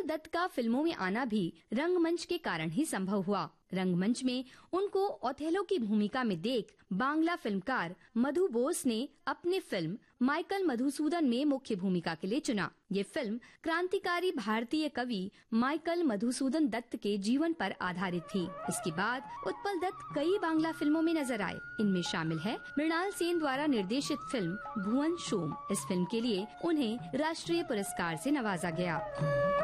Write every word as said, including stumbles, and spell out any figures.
दत्त का फिल्मों में आना भी रंगमंच के कारण ही संभव हुआ। रंगमंच में उनको ओथेलो की भूमिका में देख बांग्ला फिल्मकार मधु बोस ने अपनी फिल्म माइकल मधुसूदन में मुख्य भूमिका के लिए चुना। ये फिल्म क्रांतिकारी भारतीय कवि माइकल मधुसूदन दत्त के जीवन पर आधारित थी। इसके बाद उत्पल दत्त कई बांग्ला फिल्मों में नजर आए। इनमें शामिल है मृणाल सेन द्वारा निर्देशित फिल्म भुवन शोम। इस फिल्म के लिए उन्हें राष्ट्रीय पुरस्कार से नवाजा गया।